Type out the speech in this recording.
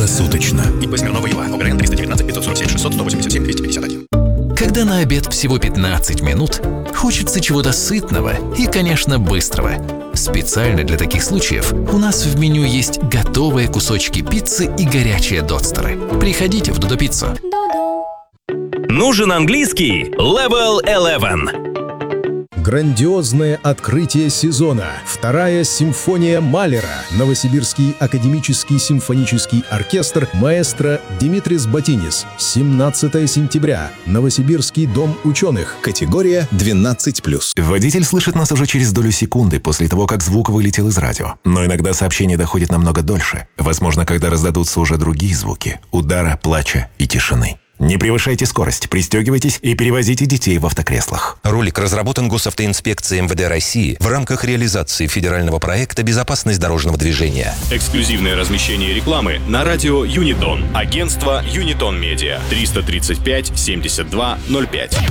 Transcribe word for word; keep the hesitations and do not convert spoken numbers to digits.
круглосуточно. ип Смирнова Ила. ОГРН триста девятнадцать пятьсот сорок семь шестьсот сто восемьдесят семь двести пятьдесят один. Когда на обед всего пятнадцать минут, хочется чего-то сытного и, конечно, быстрого. Специально для таких случаев у нас в меню есть готовые кусочки пиццы и горячие додстеры. Приходите в Додо Пиццу. Нужен английский? Level eleven. Грандиозное открытие сезона. Вторая симфония Малера. Новосибирский академический симфонический оркестр маэстро Димитрис Батинис. семнадцатое сентября. Новосибирский дом ученых. Категория двенадцать плюс. Водитель слышит нас уже через долю секунды после того, как звук вылетел из радио. Но иногда сообщение доходит намного дольше. Возможно, когда раздадутся уже другие звуки – удара, плача и тишины. Не превышайте скорость, пристегивайтесь и перевозите детей в автокреслах. Ролик разработан Госавтоинспекцией эм вэ дэ России в рамках реализации федерального проекта «Безопасность дорожного движения». Эксклюзивное размещение рекламы на радио Юнитон. Агентство Юнитон Медиа. триста тридцать пять семьдесят два ноль пять.